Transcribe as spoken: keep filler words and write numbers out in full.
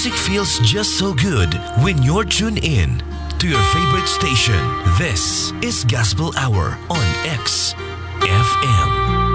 music feels just so good when you're tuned in to your favorite station. This is Gospel Hour on X F M.